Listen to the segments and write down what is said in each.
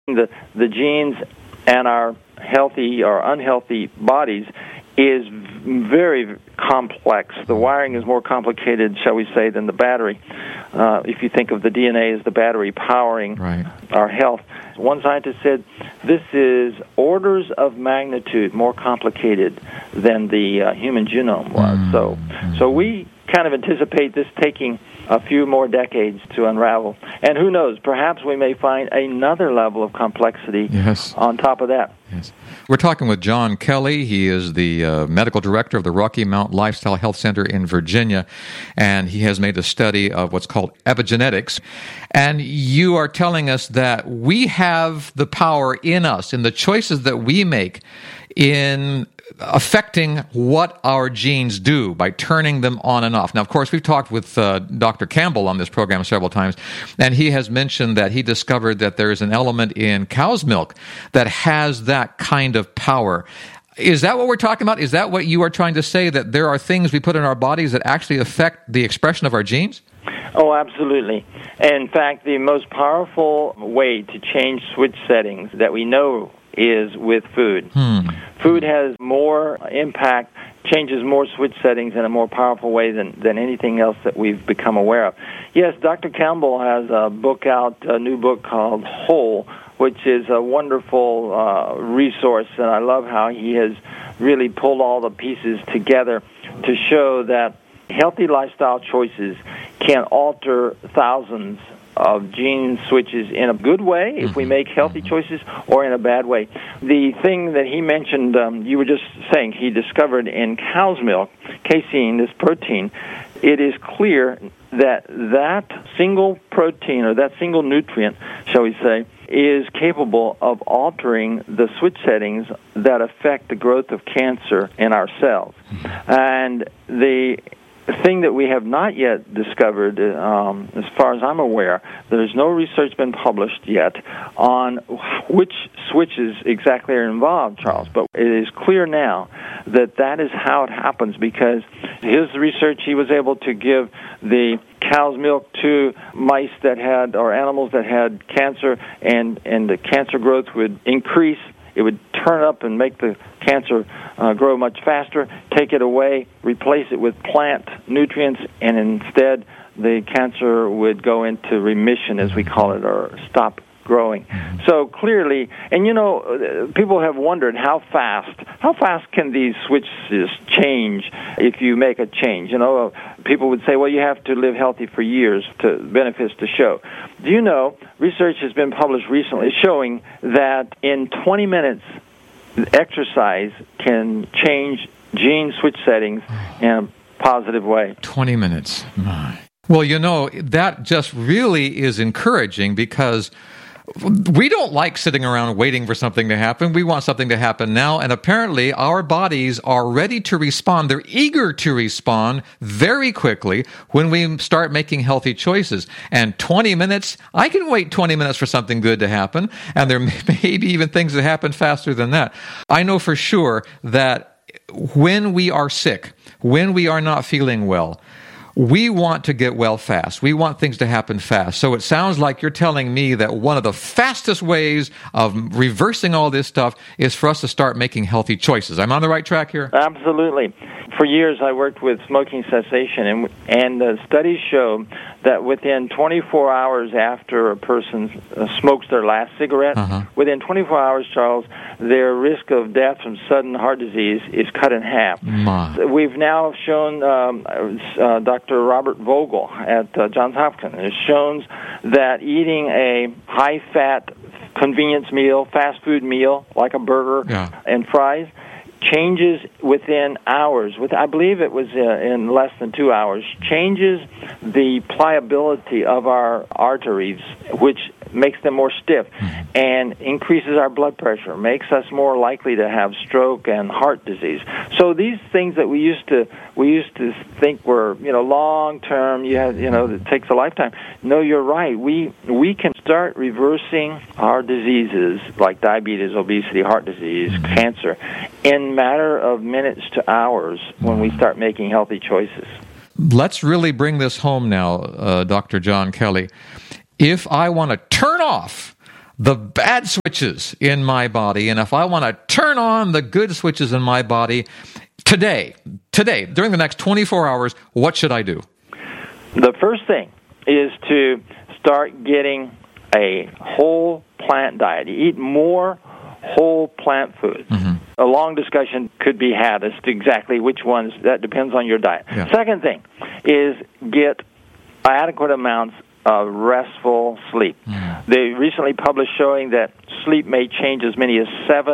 the genes and our healthy or unhealthy bodies is very complex. The wiring is more complicated, shall we say, than the battery. If you think of the DNA as the battery powering our health. One scientist said this is orders of magnitude more complicated than the human genome was. So we kind of anticipate this taking a few more decades to unravel. And who knows, perhaps we may find another level of complexity on top of that. Yes. We're talking with John Kelly. He is the medical director of the Rocky Mount Lifestyle Health Center in Virginia, and he has made a study of what's called epigenetics. And you are telling us that we have the power in us, in the choices that we make, in affecting what our genes do by turning them on and off. Now, of course, we've talked with Dr. Campbell on this program several times, and he has mentioned that he discovered that there is an element in cow's milk that has that kind of power. Is that what we're talking about? Is that what you are trying to say, that there are things we put in our bodies that actually affect the expression of our genes? Oh, absolutely. In fact, the most powerful way to change switch settings that we know is with food. Food has more impact, changes more switch settings in a more powerful way than anything else that we've become aware of. Yes, Dr. Campbell has a book out, a new book called Whole, which is a wonderful resource, and I love how he has really pulled all the pieces together to show that healthy lifestyle choices can alter thousands of gene switches in a good way if we make healthy choices, or in a bad way. The thing that he mentioned, you were just saying, he discovered in cow's milk, casein, this protein, it is clear that that single protein, or that single nutrient, shall we say, is capable of altering the switch settings that affect the growth of cancer in our cells. And the thing that we have not yet discovered, as far as I'm aware, there's no research been published yet on which switches exactly are involved, Charles. But it is clear now that that is how it happens, because his research, he was able to give the cow's milk to mice that had, or animals that had cancer, and the cancer growth would increase. It would turn up and make the cancer grow much faster, take it away, replace it with plant nutrients, and instead the cancer would go into remission, as we call it, or stop growing. So clearly, and you know, people have wondered how fast can these switches change if you make a change? You know, people would say, well, you have to live healthy for years to benefits to show. Do you know, research has been published recently showing that in 20 minutes, exercise can change gene switch settings in a positive way. 20 minutes. My. Well, you know, that just really is encouraging, because we don't like sitting around waiting for something to happen. We want something to happen now, and apparently our bodies are ready to respond. They're eager to respond very quickly when we start making healthy choices. And 20 minutes, I can wait 20 minutes for something good to happen, and there may be even things that happen faster than that. I know for sure that when we are sick, when we are not feeling well, we want to get well fast. We want things to happen fast. So it sounds like you're telling me that one of the fastest ways of reversing all this stuff is for us to start making healthy choices. I'm on the right track here? Absolutely. For years, I worked with smoking cessation, and the studies show that within 24 hours after a person smokes their last cigarette, within 24 hours, Charles, their risk of death from sudden heart disease is cut in half. We've now shown, Dr. Robert Vogel at Johns Hopkins has shown that eating a high-fat convenience meal, fast food meal, like a burger and fries, changes within hours. I believe it was in less than 2 hours, changes the pliability of our arteries, which makes them more stiff, and increases our blood pressure, makes us more likely to have stroke and heart disease. So these things that we used to think were, long term, it takes a lifetime. No, you're right. We can start reversing our diseases like diabetes, obesity, heart disease, cancer, in matter of minutes to hours when we start making healthy choices. Let's really bring this home now, Dr. John Kelly. If I want to turn off the bad switches in my body, and if I want to turn on the good switches in my body today, during the next 24 hours, what should I do? The first thing is to start getting a whole plant diet. You eat more whole plant foods. Mm-hmm. A long discussion could be had as to exactly which ones. That depends on your diet. Yeah. Second thing is get adequate amounts of restful sleep. Mm-hmm. They recently published showing that sleep may change as many as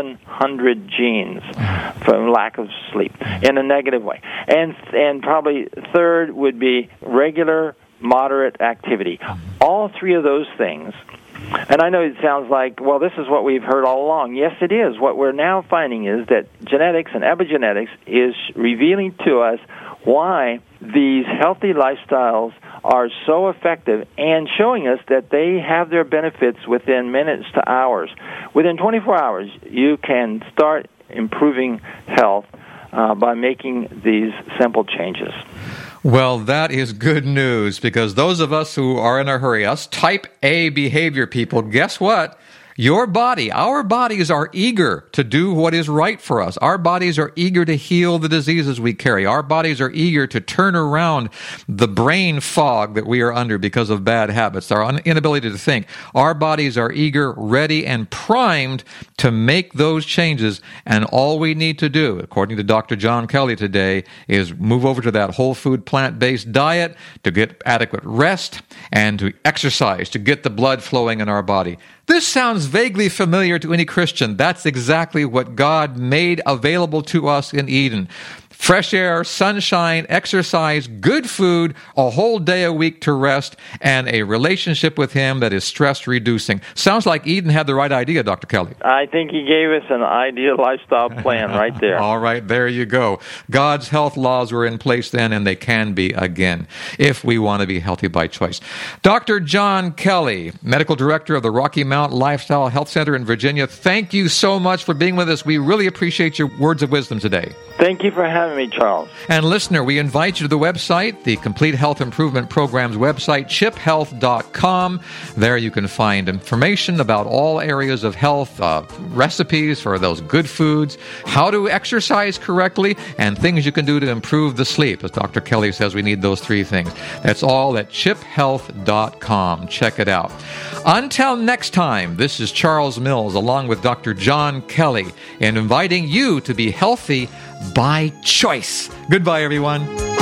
700 genes from lack of sleep in a negative way. And probably third would be regular, moderate activity. All three of those things. And I know it sounds like, well, this is what we've heard all along. Yes, it is. What we're now finding is that genetics and epigenetics is revealing to us why these healthy lifestyles are so effective and showing us that they have their benefits within minutes to hours. Within 24 hours, you can start improving health by making these simple changes. Well, that is good news, because those of us who are in a hurry, us type A behavior people, guess what? Your body, our bodies are eager to do what is right for us. Our bodies are eager to heal the diseases we carry. Our bodies are eager to turn around the brain fog that we are under because of bad habits, our inability to think. Our bodies are eager, ready, and primed to make those changes. And all we need to do, according to Dr. John Kelly today, is move over to that whole food, plant-based diet to get adequate rest and to exercise, to get the blood flowing in our body. This sounds vaguely familiar to any Christian. That's exactly what God made available to us in Eden. Fresh air, sunshine, exercise, good food, a whole day a week to rest, and a relationship with Him that is stress-reducing. Sounds like Eden had the right idea, Dr. Kelly. I think he gave us an ideal lifestyle plan right there. All right, there you go. God's health laws were in place then, and they can be again, if we want to be healthy by choice. Dr. John Kelly, Medical Director of the Rocky Mount Lifestyle Health Center in Virginia, thank you so much for being with us. We really appreciate your words of wisdom today. Thank you for having me, Charles. And listener, we invite you to the website, the Complete Health Improvement Program's website, chiphealth.com. There you can find information about all areas of health, recipes for those good foods, how to exercise correctly, and things you can do to improve the sleep. As Dr. Kelly says, we need those three things. That's all at chiphealth.com. Check it out. Until next time, this is Charles Mills along with Dr. John Kelly and inviting you to be healthy by choice. Goodbye, everyone.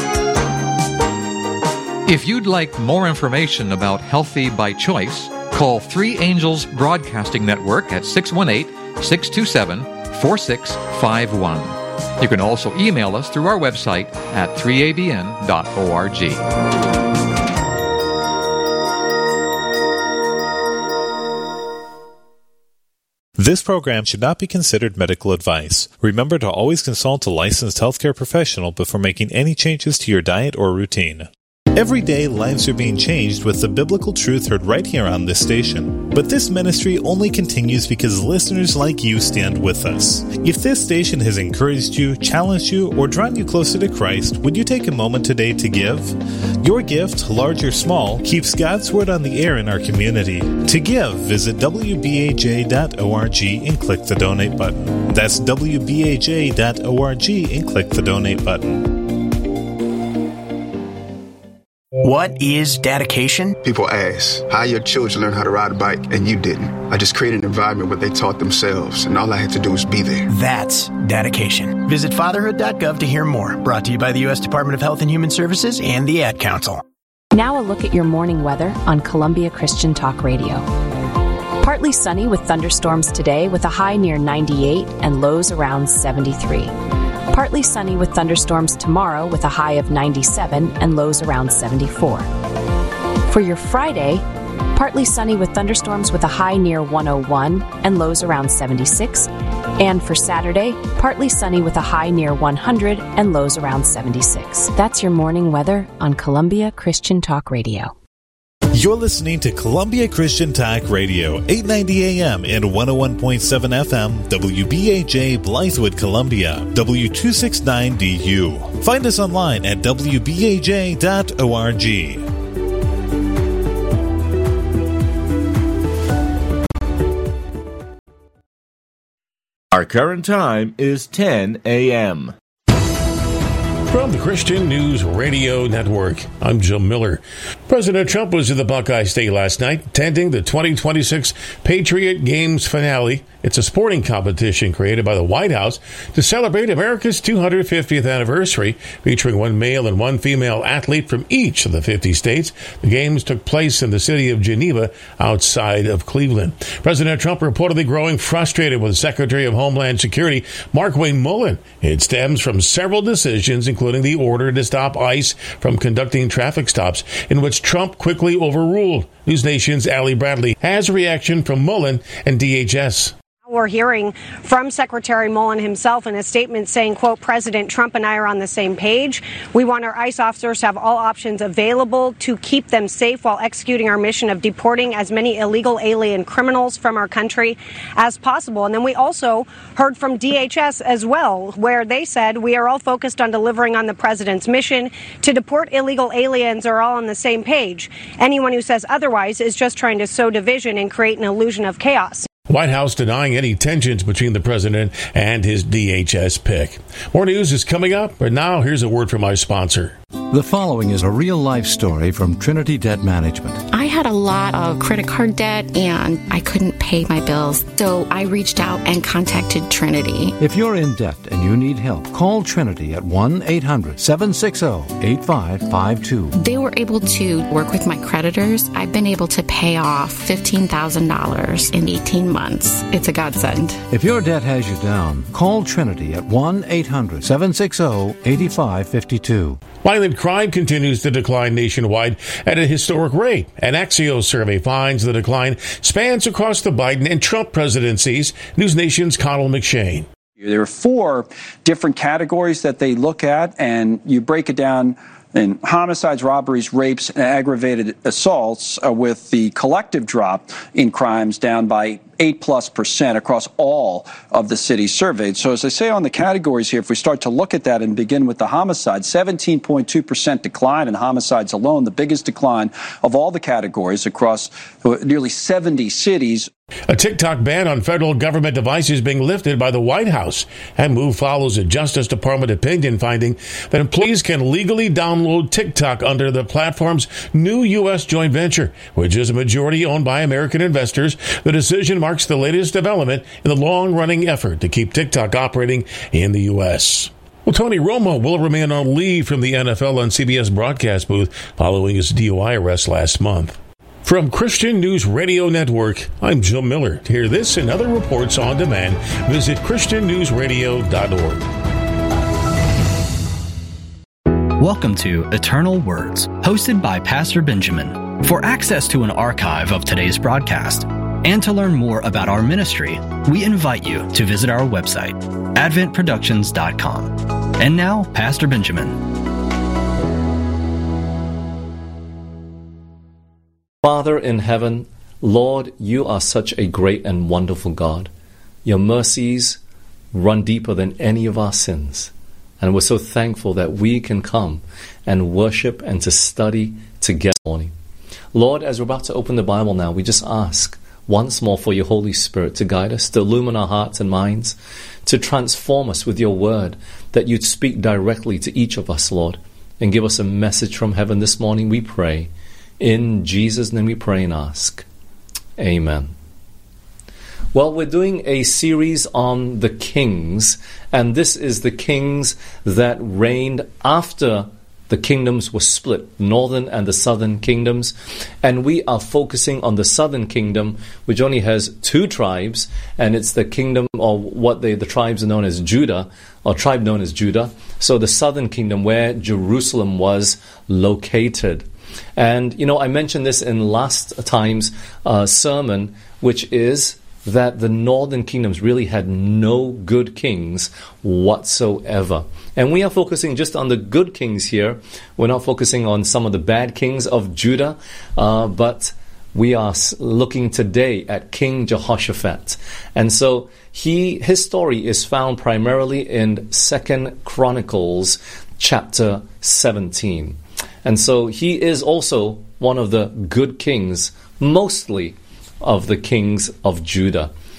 If you'd like more information about Healthy by Choice, call 3 Angels Broadcasting Network at 618-627-4651. You can also email us through our website at 3abn.org. This program should not be considered medical advice. Remember to always consult a licensed healthcare professional before making any changes to your diet or routine. Every day, lives are being changed with the biblical truth heard right here on this station. But this ministry only continues because listeners like you stand with us. If this station has encouraged you, challenged you, or drawn you closer to Christ, would you take a moment today to give? Your gift, large or small, keeps God's Word on the air in our community. To give, visit wbaj.org and click the donate button. That's wbaj.org and click the donate button. What is dedication? People ask, how your children learn how to ride a bike and you didn't? I just created an environment where they taught themselves, and all I had to do was be there. That's dedication. Visit fatherhood.gov to hear more. Brought to you by the U.S. Department of Health and Human Services and the Ad Council. Now a look at your morning weather on Columbia Christian Talk Radio. Partly sunny with thunderstorms today with a high near 98 and lows around 73. Partly sunny with thunderstorms tomorrow with a high of 97 and lows around 74. For your Friday, partly sunny with thunderstorms with a high near 101 and lows around 76. And for Saturday, partly sunny with a high near 100 and lows around 76. That's your morning weather on Columbia Christian Talk Radio. You're listening to Columbia Christian Talk Radio, 890 AM and 101.7 FM, WBAJ Blythewood, Columbia, W269DU. Find us online at WBAJ.org. Our current time is 10 a.m. From the Christian News Radio Network, I'm Jim Miller. President Trump was in the Buckeye State last night, attending the 2026 Patriot Games finale. It's a sporting competition created by the White House to celebrate America's 250th anniversary, featuring one male and one female athlete from each of the 50 states. The games took place in the city of Geneva, outside of Cleveland. President Trump reportedly growing frustrated with Secretary of Homeland Security Mark Wayne Mullen. It stems from several decisions, including the order to stop ICE from conducting traffic stops, in which Trump quickly overruled. News Nation's Allie Bradley has a reaction from Mullen and DHS. We're hearing from Secretary Mullen himself in a statement saying, quote, President Trump and I are on the same page. We want our ICE officers to have all options available to keep them safe while executing our mission of deporting as many illegal alien criminals from our country as possible. And then we also heard from DHS as well, where they said we are all focused on delivering on the president's mission to deport illegal aliens, are all on the same page. Anyone who says otherwise is just trying to sow division and create an illusion of chaos. White House denying any tensions between the president and his DHS pick. More news is coming up, but now here's a word from our sponsor. The following is a real-life story from Trinity Debt Management. I had a lot of credit card debt, and I couldn't pay my bills, so I reached out and contacted Trinity. If you're in debt and you need help, call Trinity at 1-800-760-8552. They were able to work with my creditors. I've been able to pay off $15,000 in 18 months. It's a godsend. If your debt has you down, call Trinity at 1-800-760-8552. Violent crime continues to decline nationwide at a historic rate. An Axios survey finds the decline spans across the Biden and Trump presidencies. News Nation's Connell McShane. There are 4 different categories that they look at, and you break it down in homicides, robberies, rapes, and aggravated assaults, with the collective drop in crimes down by 8+% across all of the cities surveyed. So as I say on the categories here, if we start to look at that and begin with the homicide, 17.2% decline in homicides alone, the biggest decline of all the categories across nearly 70 cities. A TikTok ban on federal government devices being lifted by the White House. That move follows a Justice Department opinion finding that employees can legally download TikTok under the platform's new U.S. joint venture, which is a majority owned by American investors. The decision marks the latest development in the long-running effort to keep TikTok operating in the U.S. Well, Tony Romo will remain on leave from the NFL and CBS broadcast booth following his DUI arrest last month. From Christian News Radio Network, I'm Jim Miller. To hear this and other reports on demand, visit ChristianNewsRadio.org. Welcome to Eternal Words, hosted by Pastor Benjamin. For access to an archive of today's broadcast and to learn more about our ministry, we invite you to visit our website, adventproductions.com. And now, Pastor Benjamin. Father in heaven, Lord, you are such a great and wonderful God. Your mercies run deeper than any of our sins. And we're so thankful that we can come and worship and to study together this morning. Lord, as we're about to open the Bible now, we just ask once more for your Holy Spirit to guide us, to illumine our hearts and minds, to transform us with your word, that you'd speak directly to each of us, Lord, and give us a message from heaven this morning, we pray. In Jesus' name we pray and ask. Amen. Well, we're doing a series on the kings, and this is the kings that reigned after the kingdoms were split, northern and the southern kingdoms. And we are focusing on the southern kingdom, which only has 2 tribes, and it's the kingdom, or what the tribes are known as Judah, or tribe known as Judah. So the southern kingdom, where Jerusalem was located. And, you know, I mentioned this in last time's sermon, which is that the northern kingdoms really had no good kings whatsoever. And we are focusing just on the good kings here. We're not focusing on some of the bad kings of Judah, but we are looking today at King Jehoshaphat. And so his story is found primarily in 2 Chronicles chapter 17. And so he is also one of the good kings, mostly of the kings of Judah.